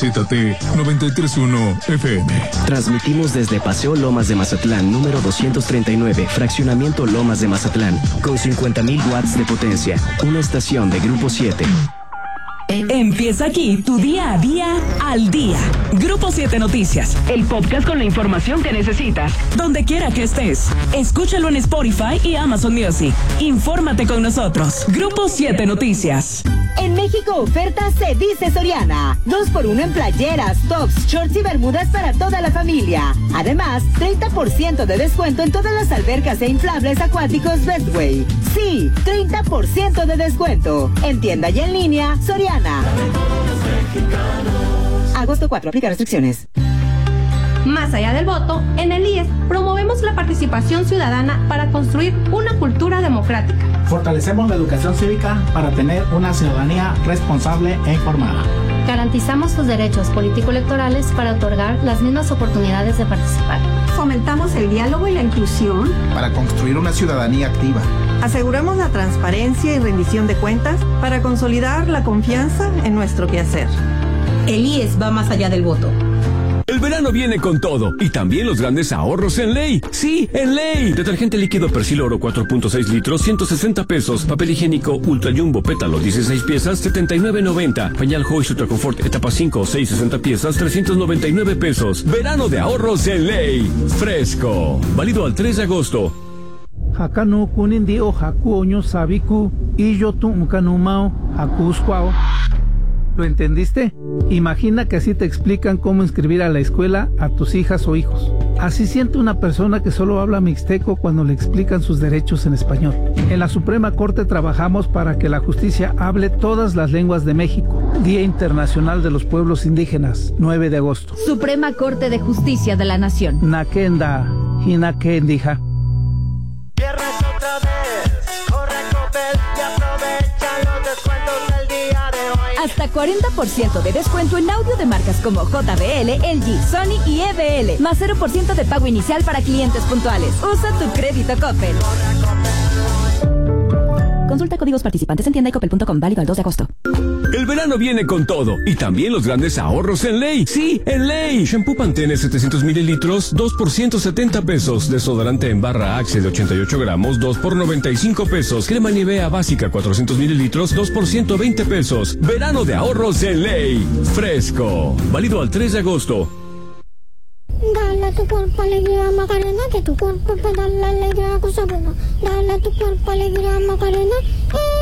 KHZT 93.1 FM. Transmitimos desde Paseo Lomas de Mazatlán, número 239, Fraccionamiento Lomas de Mazatlán, con 50,000 watts de potencia. Una estación de Grupo 7. Empieza aquí tu día a día al día. Grupo 7 Noticias, el podcast con la información que necesitas, donde quiera que estés. Escúchalo en Spotify y Amazon Music. Infórmate con nosotros. Grupo 7 Noticias. En México, oferta se dice Soriana. 2x1 en playeras, tops, shorts y bermudas para toda la familia. Además, 30% de descuento en todas las albercas e inflables acuáticos Bestway. Sí, 30% de descuento. En tienda y en línea, Soriana. Agosto 4, aplica restricciones. Más allá del voto, en el IES promovemos la participación ciudadana para construir una cultura democrática. Fortalecemos la educación cívica para tener una ciudadanía responsable e informada. Garantizamos tus derechos político-electorales para otorgar las mismas oportunidades de participar. Fomentamos el diálogo y la inclusión para construir una ciudadanía activa. Aseguramos la transparencia y rendición de cuentas para consolidar la confianza en nuestro quehacer. El IES va más allá del voto. El verano viene con todo y también los grandes ahorros en Ley. Sí, en Ley. Detergente líquido Persil Oro 4.6 litros, 160 pesos. Papel higiénico Ultra Jumbo Pétalo 16 piezas, 79.90. Pañal Hoy Ultra Confort etapa 5 o 6, 60 piezas, 399 pesos. Verano de ahorros en Ley. Fresco. Válido al 3 de agosto. Hakanu kunindi o haku oño sabiku y yo tu ukanumao haku squao. ¿Lo entendiste? Imagina que así te explican cómo inscribir a la escuela a tus hijas o hijos. Así siente una persona que solo habla mixteco cuando le explican sus derechos en español. En la Suprema Corte trabajamos para que la justicia hable todas las lenguas de México. Día Internacional de los Pueblos Indígenas, 9 de agosto. Suprema Corte de Justicia de la Nación. Nakenda, Hinakendija. Viernes otra vez, corre a Coppel y aprovecha los descuentos del día de hoy. Hasta 40% de descuento en audio de marcas como JBL, LG, Sony y EBL. Más 0% de pago inicial para clientes puntuales. Usa tu crédito Coppel. Consulta códigos participantes en tienda y coppel.com, válido al 2 de agosto. El verano viene con todo y también los grandes ahorros en Ley. Sí, en Ley. Shampoo Pantene 700 mililitros, 2 por 170 pesos. Desodorante en barra Axe de 88 gramos, 2 por 95 pesos. Crema Nivea básica 400 mililitros, 2 por 120 pesos. Verano de ahorros en Ley. Fresco. Válido al 3 de agosto. Dale a tu cuerpo alegría Macarena, que tu cuerpo para darle alegría a cosa buena. Dale a tu cuerpo alegría Macarena,